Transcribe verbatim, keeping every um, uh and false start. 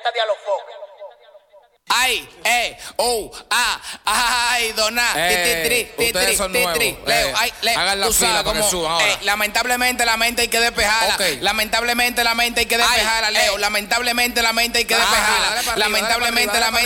esta dialofón. Ay, eh, oh, ah, ay, doná, Eh, ti, ti, ustedes ti, son ti, nuevos. ti, Leo, Eh, ay, Leo, hagan la tú fila sabes para que cómo, suban ahora. eh, lamentablemente la mente hay que despejarla. Ok. Lamentablemente la mente hay que despejarla, Ay, Leo. eh. Lamentablemente la mente hay que Ah, despejarla. dale para arriba, Lamentablemente dale la para